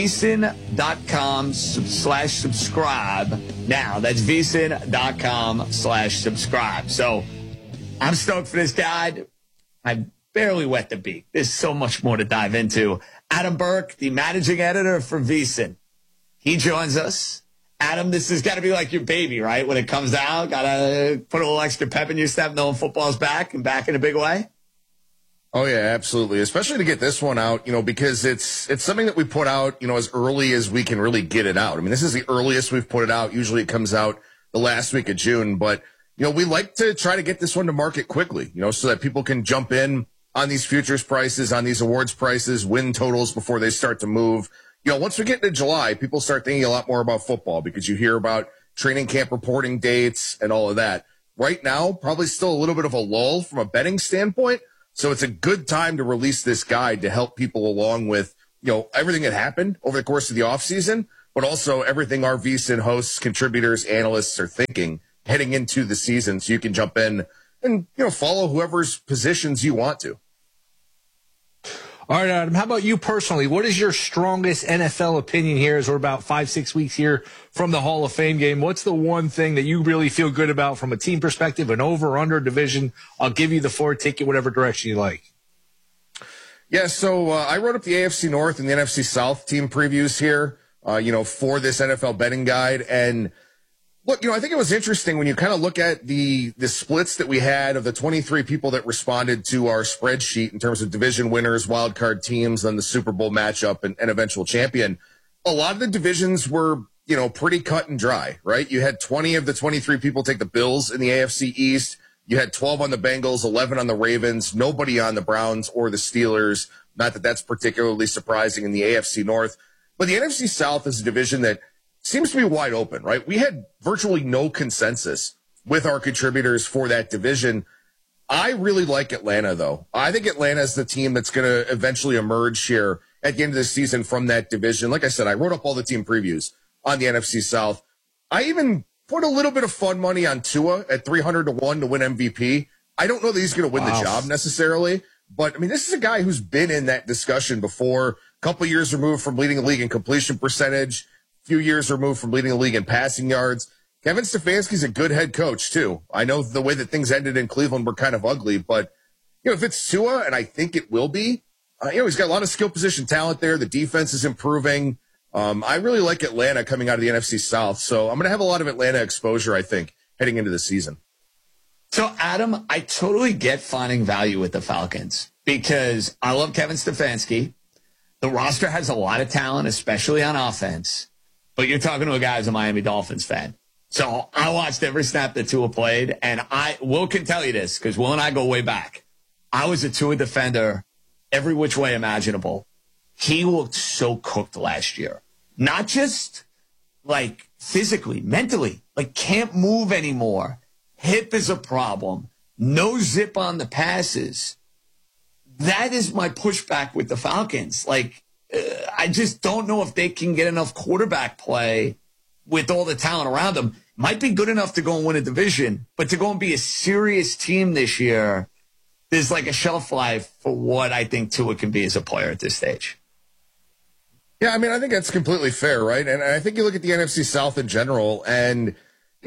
vsin.com/subscribe now. That's vsin.com/subscribe. So I'm stoked for this guide. I barely wet the beak. There's so much more to dive into. Adam Burke, the managing editor for VSiN. He joins us. Adam, this has got to be like your baby, right? When it comes out, got to put a little extra pep in your step knowing football's back and back in a big way. Oh, yeah, absolutely. Especially to get this one out, because it's something that we put out, as early as we can really get it out. I mean, this is the earliest we've put it out. Usually it comes out the last week of June. But, we like to try to get this one to market quickly, so that people can jump in on these futures prices, on these awards prices, win totals before they start to move. Once we get into July, people start thinking a lot more about football because you hear about, training camp reporting dates and all of that. Right now, probably still a little bit of a lull from a betting standpoint. So it's a good time to release this guide to help people along with, everything that happened over the course of the offseason, but also everything our VSiN hosts, contributors, analysts are thinking heading into the season. So you can jump in and, follow whoever's positions you want to. All right, Adam, how about you personally? What is your strongest NFL opinion here as we're about 5-6 weeks here from the Hall of Fame game? What's the one thing that you really feel good about from a team perspective, an over or under division? I'll give you the floor. Take it whatever direction you like. Yeah, so I wrote up the AFC North and the NFC South team previews here, for this NFL betting guide. And look, I think it was interesting when you kind of look at the splits that we had of the 23 people that responded to our spreadsheet in terms of division winners, wild card teams, then the Super Bowl matchup and eventual champion. A lot of the divisions were, pretty cut and dry, right? You had 20 of the 23 people take the Bills in the AFC East. You had 12 on the Bengals, 11 on the Ravens, nobody on the Browns or the Steelers. Not that that's particularly surprising in the AFC North. But the NFC South is a division that seems to be wide open, right? We had virtually no consensus with our contributors for that division. I really like Atlanta, though. I think Atlanta is the team that's going to eventually emerge here at the end of the season from that division. Like I said, I wrote up all the team previews on the NFC South. I even put a little bit of fun money on Tua at 300-1 to win MVP. I don't know that he's going to win the job necessarily, but this is a guy who's been in that discussion before, a couple years removed from leading the league in completion percentage, few years removed from leading the league in passing yards. Kevin Stefanski's a good head coach, too. I know the way that things ended in Cleveland were kind of ugly, but, if it's Tua, and I think it will be, he's got a lot of skill position talent there. The defense is improving. I really like Atlanta coming out of the NFC South, so I'm going to have a lot of Atlanta exposure, I think, heading into the season. So, Adam, I totally get finding value with the Falcons because I love Kevin Stefanski. The roster has a lot of talent, especially on offense. But you're talking to a guy who's a Miami Dolphins fan. So I watched every snap that Tua played, and Will can tell you this because Will and I go way back. I was a Tua defender every which way imaginable. He looked so cooked last year. Not just like physically, mentally, like can't move anymore. Hip is a problem. No zip on the passes. That is my pushback with the Falcons. I just don't know if they can get enough quarterback play with all the talent around them. Might be good enough to go and win a division, but to go and be a serious team this year, there's like a shelf life for what I think Tua can be as a player at this stage. Yeah, I think that's completely fair, right? And I think you look at the NFC South in general, and,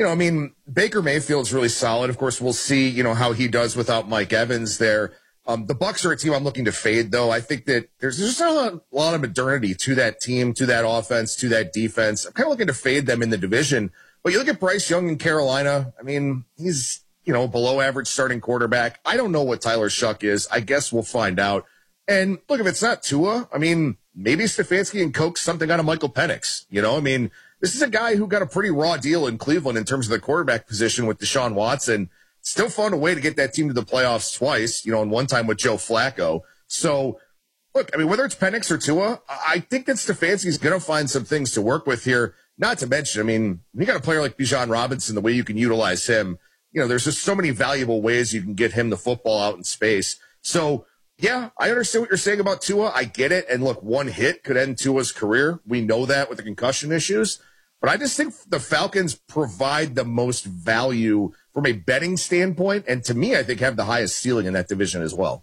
Baker Mayfield's really solid. Of course, we'll see, how he does without Mike Evans there. The Bucs are a team I'm looking to fade, though. I think that there's just a lot of modernity to that team, to that offense, to that defense. I'm kind of looking to fade them in the division. But you look at Bryce Young in Carolina. He's, below average starting quarterback. I don't know what Tyler Shuck is. I guess we'll find out. And look, if it's not Tua, maybe Stefanski and coax something out of Michael Penix. This is a guy who got a pretty raw deal in Cleveland in terms of the quarterback position with Deshaun Watson. Still found a way to get that team to the playoffs twice, and one time with Joe Flacco. So, look, whether it's Penix or Tua, I think that Stefanski's going to find some things to work with here. Not to mention, you got a player like Bijan Robinson, the way you can utilize him, there's just so many valuable ways you can get him the football out in space. So, yeah, I understand what you're saying about Tua. I get it. And look, one hit could end Tua's career. We know that with the concussion issues. But I just think the Falcons provide the most value from a betting standpoint. And to me, I think have the highest ceiling in that division as well.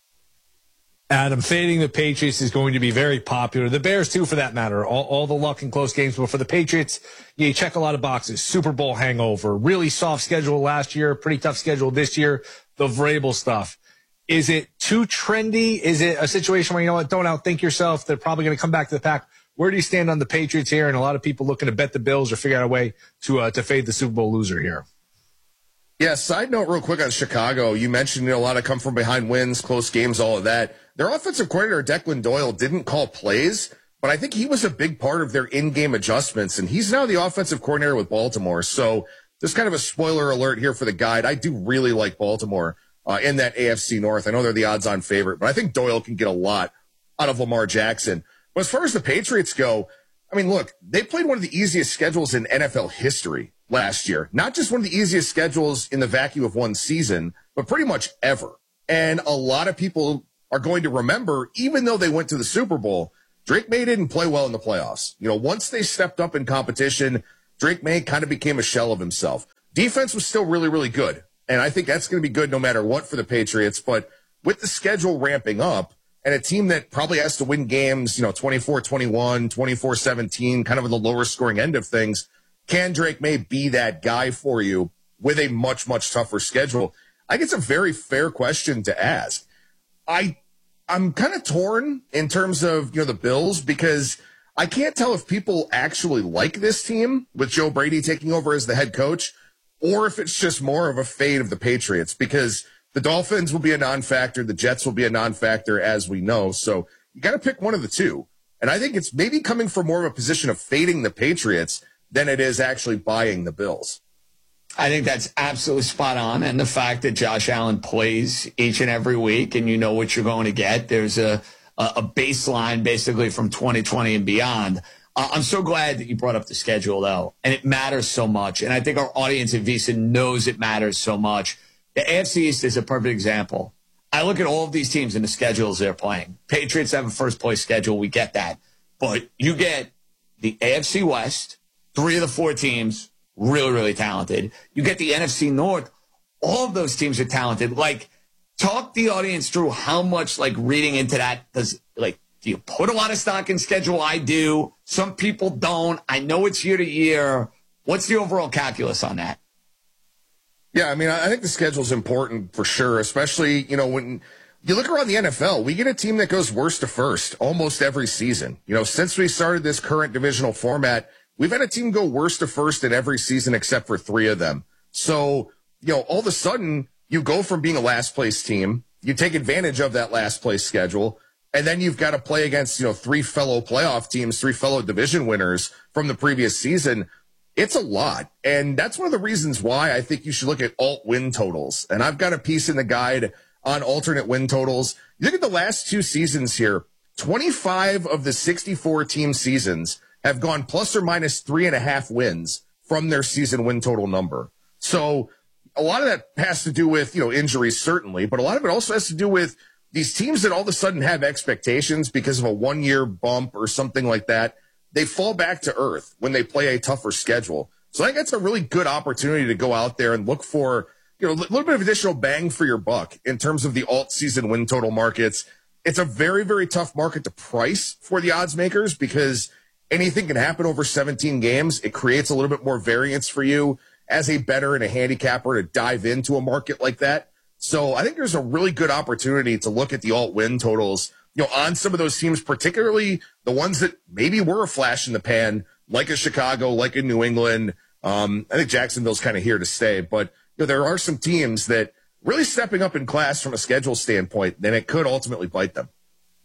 Adam, fading the Patriots is going to be very popular. The Bears, too, for that matter. All the luck in close games. But for the Patriots, you check a lot of boxes. Super Bowl hangover. Really soft schedule last year. Pretty tough schedule this year. The Vrabel stuff. Is it too trendy? Is it a situation where, don't outthink yourself? They're probably going to come back to the pack. Where do you stand on the Patriots here? And a lot of people looking to bet the Bills or figure out a way to fade the Super Bowl loser here. Yeah, side note real quick on Chicago. You mentioned a lot of come from behind wins, close games, all of that. Their offensive coordinator, Declan Doyle, didn't call plays, but I think he was a big part of their in-game adjustments, and he's now the offensive coordinator with Baltimore. So just kind of a spoiler alert here for the guide. I do really like Baltimore in that AFC North. I know they're the odds-on favorite, but I think Doyle can get a lot out of Lamar Jackson. But as far as the Patriots go, I mean, look, they played one of the easiest schedules in NFL history last year. Not just one of the easiest schedules in the vacuum of one season, but pretty much ever. And a lot of people are going to remember, even though they went to the Super Bowl, Drake May didn't play well in the playoffs. You know, once they stepped up in competition, Drake May kind of became a shell of himself. Defense was still really, really good. And I think that's going to be good no matter what for the Patriots. But with the schedule ramping up and a team that probably has to win games, 24-21, 24-17, kind of in the lower scoring end of things, can Drake May be that guy for you with a much, much tougher schedule? I think it's a very fair question to ask. I'm kind of torn in terms of, the Bills, because I can't tell if people actually like this team with Joe Brady taking over as the head coach, or if it's just more of a fade of the Patriots, because the Dolphins will be a non-factor. The Jets will be a non-factor, as we know. So you got to pick one of the two. And I think it's maybe coming from more of a position of fading the Patriots than it is actually buying the Bills. I think that's absolutely spot on. And the fact that Josh Allen plays each and every week and you know what you're going to get, there's a baseline basically from 2020 and beyond. I'm so glad that you brought up the schedule, though, and it matters so much. And I think our audience at VSiN knows it matters so much. The AFC East is a perfect example. I look at all of these teams and the schedules they're playing. Patriots have a first-place schedule. We get that. But you get the AFC West, 3 of the 4 teams, really, really talented. You get the NFC North. All of those teams are talented. Talk the audience through how much, reading into that does, do you put a lot of stock in schedule? I do. Some people don't. I know it's year to year. What's the overall calculus on that? Yeah, I mean, I think the schedule is important for sure, especially, when you look around the NFL, we get a team that goes worst to first almost every season. Since we started this current divisional format, we've had a team go worst to first in every season except for 3 of them. So, all of a sudden, you go from being a last place team, you take advantage of that last place schedule, and then you've got to play against, 3 fellow playoff teams, 3 fellow division winners from the previous season. It's a lot. And that's one of the reasons why I think you should look at alt win totals. And I've got a piece in the guide on alternate win totals. You look at the last 2 seasons here, 25 of the 64 team seasons have gone plus or minus 3.5 wins from their season win total number. So a lot of that has to do with, injuries, certainly, but a lot of it also has to do with these teams that all of a sudden have expectations because of a 1-year bump or something like that. They fall back to earth when they play a tougher schedule. So I think that's a really good opportunity to go out there and look for, a little bit of additional bang for your buck in terms of the alt season win total markets. It's a very, very tough market to price for the odds makers because anything can happen over 17 games. It creates a little bit more variance for you as a bettor and a handicapper to dive into a market like that. So I think there's a really good opportunity to look at the alt win totals, on some of those teams, particularly the ones that maybe were a flash in the pan, like a Chicago, like a New England. I think Jacksonville's kind of here to stay, but there are some teams that really stepping up in class from a schedule standpoint, then it could ultimately bite them.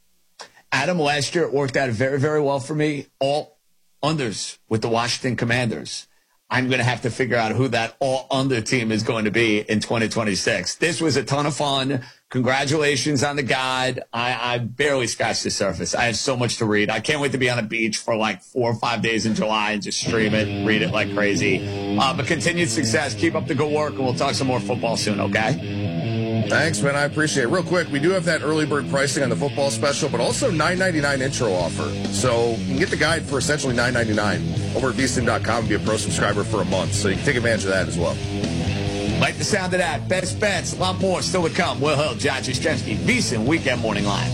Adam, last year it worked out very, very well for me. All unders with the Washington Commanders. I'm going to have to figure out who that all-under team is going to be in 2026. This was a ton of fun. Congratulations on the guide. I barely scratched the surface. I have so much to read. I can't wait to be on a beach for 4 or 5 days in July and just stream it and read it like crazy. But continued success. Keep up the good work, and we'll talk some more football soon, okay? Thanks, man. I appreciate it. Real quick, we do have that early bird pricing on the football special, but also $9.99 intro offer. So you can get the guide for essentially $9.99 over at VSiN.com and be a pro subscriber for a month. So you can take advantage of that as well. Like the sound of that. Best bets. A lot more still to come. Will Hill, John Jastremski, VSiN Weekend Morning Live.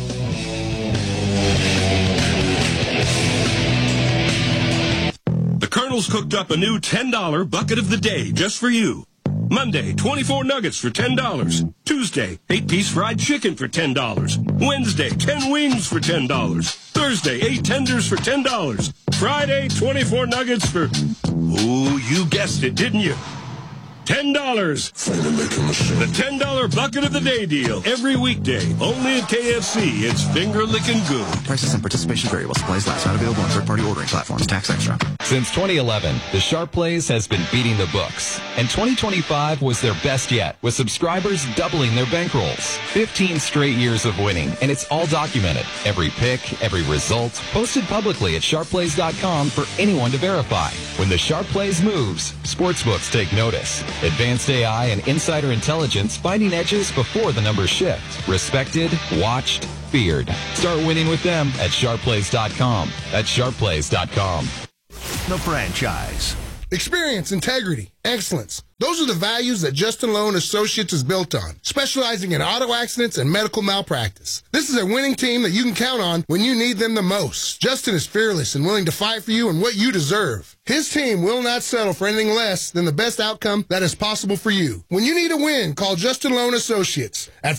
The Colonel's cooked up a new $10 bucket of the day just for you. Monday, 24 nuggets for $10. Tuesday, 8-piece fried chicken for $10. Wednesday, 10 wings for $10. Thursday, 8 tenders for $10. Friday, 24 nuggets for, oh, you guessed it, didn't you? $10 $10. The $10 bucket of the day deal. Every weekday. Only at KFC. It's finger licking good. Prices and participation vary while supplies last. Not available on third-party ordering platforms. Tax extra. Since 2011, the Sharp Plays has been beating the books. And 2025 was their best yet, with subscribers doubling their bankrolls. 15 straight years of winning, and it's all documented. Every pick, every result, posted publicly at sharpplays.com for anyone to verify. When the Sharp Plays moves, sportsbooks take notice. Advanced AI and insider intelligence finding edges before the numbers shift. Respected, watched, feared. Start winning with them at sharpplays.com. That's sharpplays.com. The franchise. Experience, integrity, excellence. Those are the values that Justin Loan Associates is built on, specializing in auto accidents and medical malpractice. This is a winning team that you can count on when you need them the most. Justin is fearless and willing to fight for you and what you deserve. His team will not settle for anything less than the best outcome that is possible for you. When you need a win, call Justin Loan Associates at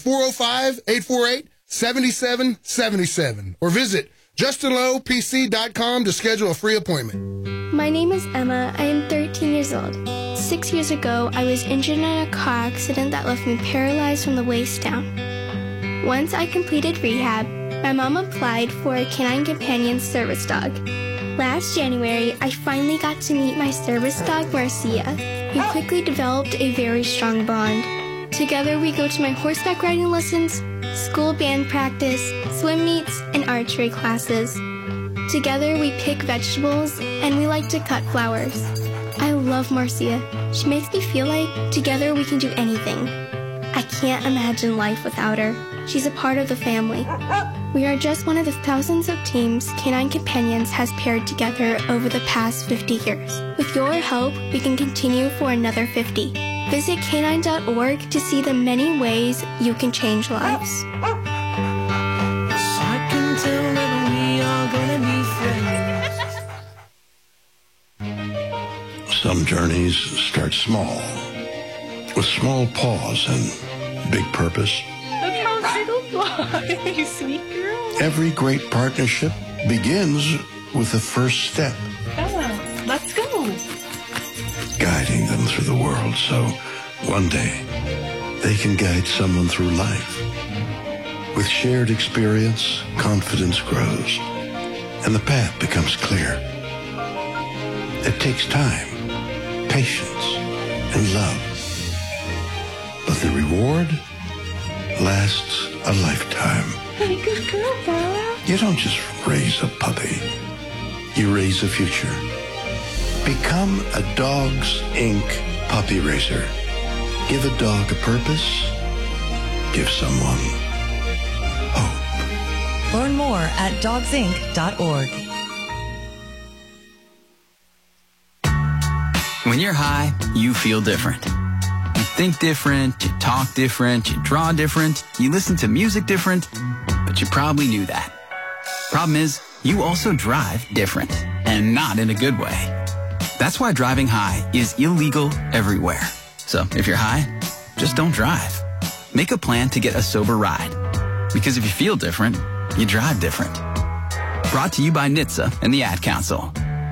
405-848-7777 or visit JustinLowPC.com to schedule a free appointment. My name is Emma. I am 13 years old. 6 years ago, I was injured in a car accident that left me paralyzed from the waist down. Once I completed rehab, my mom applied for a Canine Companion service dog. Last January, I finally got to meet my service dog, Marcia. We quickly developed a very strong bond. Together, we go to my horseback riding lessons, school band practice, swim meets, and archery classes. Together, we pick vegetables, and we like to cut flowers. I love Marcia. She makes me feel like together we can do anything. I can't imagine life without her. She's a part of the family. We are just one of the thousands of teams Canine Companions has paired together over the past 50 years. With your help, we can continue for another 50. Visit canine.org to see the many ways you can change lives. I can tell that we are gonna be friends. Some journeys start small, with small pause and big purpose. Look how little fly, you sweet girl. Every great partnership begins with the first step. Bella, let's go. Guiding them through the world so one day they can guide someone through life. With shared experience, confidence grows, and the path becomes clear. It takes time, patience, and love. But the reward lasts a lifetime. Hey, good girl, Bella. You don't just raise a puppy. You raise a future. Become a Dogs Inc. puppy raiser. Give a dog a purpose. Give someone hope. Learn more at dogsinc.org. When you're high, you feel different. You think different, you talk different, you draw different, you listen to music different, but you probably knew that. Problem is, you also drive different, and not in a good way. That's why driving high is illegal everywhere. So if you're high, just don't drive. Make a plan to get a sober ride. Because if you feel different, you drive different. Brought to you by NHTSA and the Ad Council.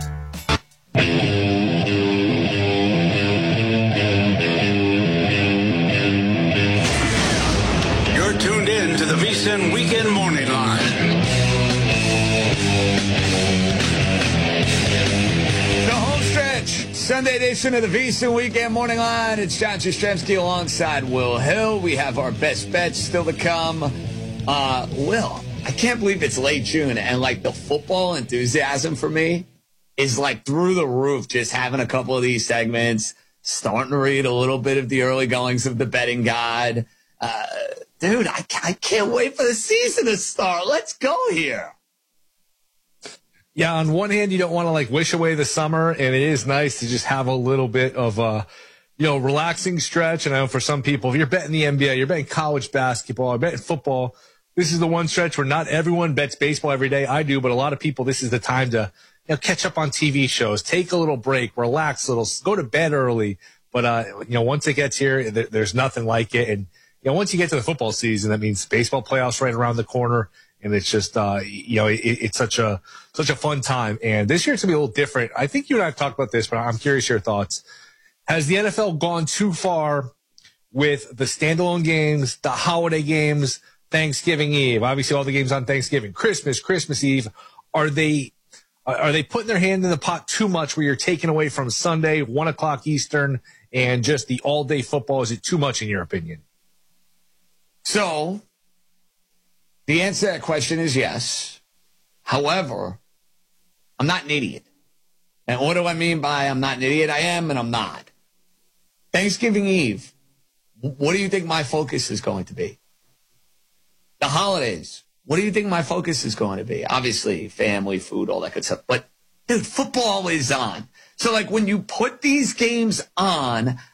You're tuned in to the VSiN Weekend Morning Line. The home stretch, Sunday edition of the VSiN Weekend Morning Line. It's John Jastrzemski alongside Will Hill. We have our best bets still to come. Will, I can't believe it's late June and like the football enthusiasm for me is like through the roof. Just having a couple of these segments, starting to read a little bit of the early goings of the betting guide. Dude, I can't wait for the season to start. Let's go here. Yeah, on one hand, you don't want to like wish away the summer, and it is nice to just have a little bit of a, relaxing stretch. And I know for some people, if you're betting the NBA, you're betting college basketball, you're betting football, this is the one stretch where not everyone bets baseball every day. I do, but a lot of people, this is the time to catch up on TV shows, take a little break, relax a little, go to bed early. But once it gets here, there's nothing like it. And once you get to the football season, that means baseball playoffs right around the corner. And it's just, it's such a fun time. And this year it's gonna be a little different. I think you and I have talked about this, but I'm curious your thoughts. Has the NFL gone too far with the standalone games, the holiday games, Thanksgiving Eve? Obviously, all the games on Thanksgiving, Christmas Eve. Are they putting their hand in the pot too much where you're taking away from Sunday, 1 o'clock Eastern, and just the all-day football? Is it too much in your opinion? So, the answer to that question is yes. However, I'm not an idiot. And what do I mean by I'm not an idiot? I am and I'm not. Thanksgiving Eve, what do you think my focus is going to be? The holidays, what do you think my focus is going to be? Obviously, family, food, all that good stuff. But, dude, football is on. So, like, when you put these games on,